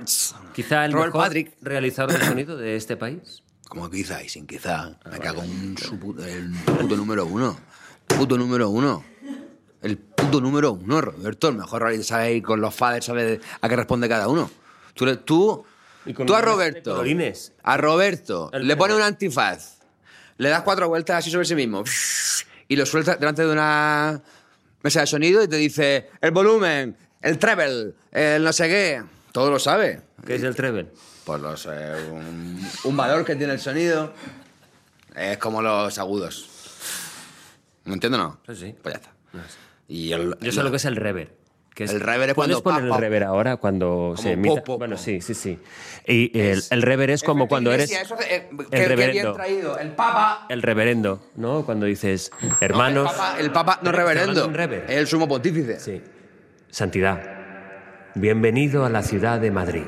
Dance. Quizá el Robert mejor Patrick. realizador de sonido de este país. Como quizá y sin quizá. Me cago en el puto número uno. Puto número uno. El puto número uno, Roberto. El mejor realizador ahí con los faders, ¿sabes a qué responde cada uno? Tú a Roberto. Colorines. A Roberto El le pones verde. un antifaz. Le das 4 vueltas así sobre sí mismo. Y lo sueltas delante de una mesa de sonido y te dice el volumen, el treble, el no sé qué. Todo lo sabe. ¿Qué es el treble? Pues un valor que tiene el sonido es como los agudos. ¿Me entiendes o no? Sí, sí. Pues ya está. No sé. Y Yo sé lo que es el reverb. Que El reverb es ¿puedes cuando poner pa, pa. el reverb ahora cuando se po, emita? po, Bueno, po. sí. Y el reverb es como cuando eres Eso, qué reverendo. bien traído. El papa. el reverendo, ¿no? Cuando dices hermanos. El papa no es Estoy hablando reverendo. en reverb. Es el sumo pontífice. Sí. Santidad. Bienvenido a la ciudad de Madrid.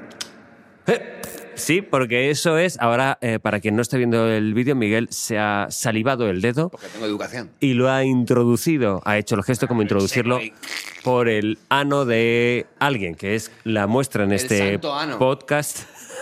Sí, porque eso es. Ahora, para quien no esté viendo el vídeo, Miguel se ha salivado el dedo Porque tengo educación. y lo ha introducido, ha hecho el gesto como introducirlo por el ano de alguien, que es la muestra en este santo ano. podcast.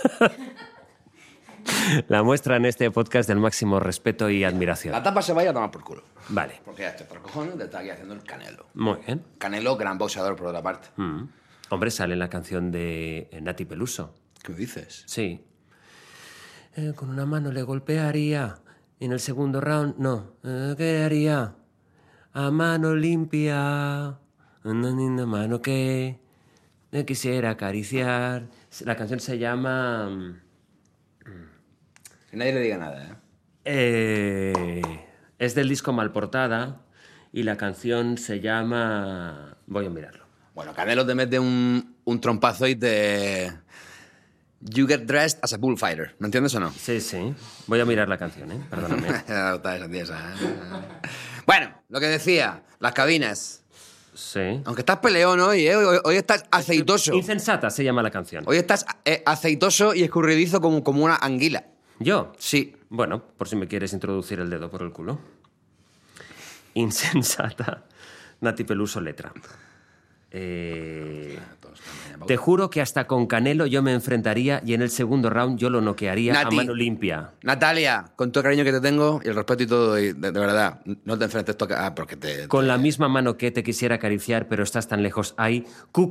La muestra en este podcast del máximo respeto y admiración. La tapa se vaya a tomar por culo. Vale, Porque ya está, por cojones, te está aquí haciendo el Canelo. muy bien. Canelo, gran boxeador por otra parte. Hombre, sale en la canción de Nati Peluso. ¿Qué me dices? Sí. Con una mano le golpearía. Y en el segundo round, no. ¿Qué haría? A mano limpia. Una mano que me quisiera acariciar. La canción se llama... Que nadie le diga nada, ¿eh? Es del disco Malportada. Y la canción se llama... Voy a mirarlo. Bueno, Canelo te mete un trompazo y te... You get dressed as a bullfighter. ¿Me entiendes o no? Sí, sí. Voy a mirar la canción, ¿eh? Perdóname. Está esa tiesa, ¿eh? Bueno, lo que decía, las cabinas. Sí. Aunque estás peleón hoy, ¿eh? Hoy estás aceitoso. Insensata se llama la canción. Hoy estás aceitoso y escurridizo como una anguila. ¿Yo? Sí. Bueno, por si me quieres introducir el dedo por el culo. Insensata. Nati Peluso, letra. Te juro que hasta con Canelo yo me enfrentaría y en el segundo round yo lo noquearía Nati. a mano limpia. Natalia, con todo el cariño que te tengo y el respeto y todo, y de verdad, no te enfrentes porque te... Con la misma mano que te quisiera acariciar, pero estás tan lejos. Ahí, cu.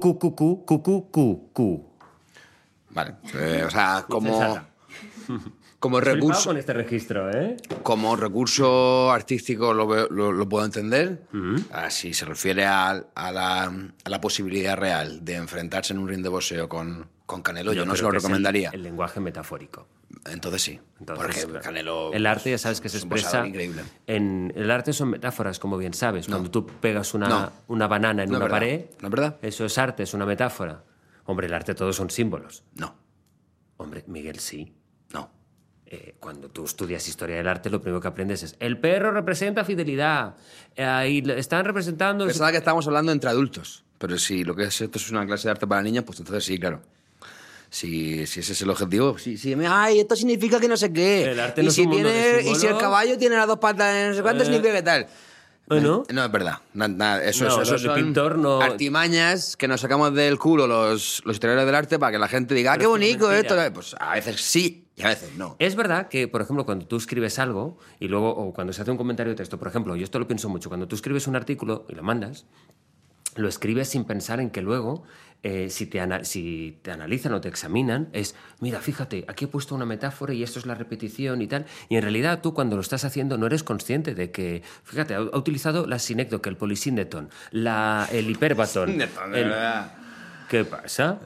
Vale, o sea, Insensata. como Flipado recurso... con este registro, ¿eh? Como recurso artístico lo puedo entender. Si se refiere a la posibilidad real de enfrentarse en un ring de boxeo con Canelo, yo no se creo lo que es recomendaría. el lenguaje metafórico. Entonces sí, Entonces, porque Canelo... el arte ya sabes que se es un boxeador expresa increíble. el arte son metáforas, como bien sabes. No. Cuando tú pegas una banana en No es una verdad. pared, ¿No es verdad? eso es arte, es una metáfora. Hombre, el arte todos son símbolos. No, Hombre, Miguel, sí. no. Cuando tú estudias historia del arte, lo primero que aprendes es el perro representa fidelidad. Ahí están representando... Pensaba que estábamos hablando entre adultos, pero si lo que es esto es una clase de arte para niños, pues entonces sí, claro. Si ese es el objetivo, ay, esto significa que no sé qué. El arte y no es un mundo de y si el símbolos. caballo tiene las 2 patas, no sé cuánto significa que tal. ¿No? No es verdad. Eso No, el son pintor no- artimañas que nos sacamos del culo los historiadores del arte para que la gente diga, Pero qué es que es bonito mentira. esto. Pues a veces sí y a veces no. Es verdad que, por ejemplo, cuando tú escribes algo y luego, o cuando se hace un comentario de texto, por ejemplo, yo esto lo pienso mucho, cuando tú escribes un artículo y lo mandas, lo escribes sin pensar en que luego, si te analizan o te examinan, es, mira, fíjate, aquí he puesto una metáfora y esto es la repetición y tal, y en realidad tú cuando lo estás haciendo no eres consciente de que, fíjate, ha utilizado la sinécdoque, el polisíndeton, el hiperbatón. De verdad. ¿Qué pasa?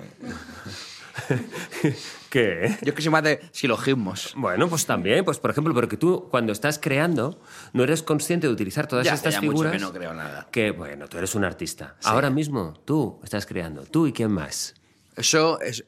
¿Qué? Yo es que soy más de silogismos. Bueno, pues también, pues por ejemplo, porque tú cuando estás creando no eres consciente de utilizar todas Ya estas hace ya mucho figuras. que no creo nada. Que, bueno, tú eres un artista. Ahora mismo tú estás creando. ¿Tú y quién más? Eso es...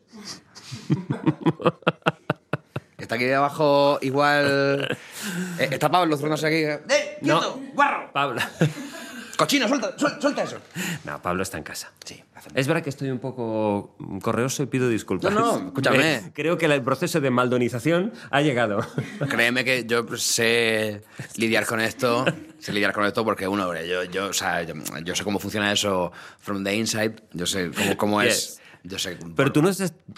Está aquí abajo igual... está Pablo Zornos aquí. ¡Quieto! ¡Guarro! Pablo. ¡Cochino, suelta eso! No, Pablo está en casa. Sí, Es verdad que estoy un poco correoso y pido disculpas. No, escúchame. Creo que el proceso de maldonización ha llegado. Créeme que yo sé lidiar con esto. Sé lidiar con esto porque, uno, yo sé cómo funciona eso from the inside. Yo sé cómo es. Yes. Yo sé. Pero tú no estás...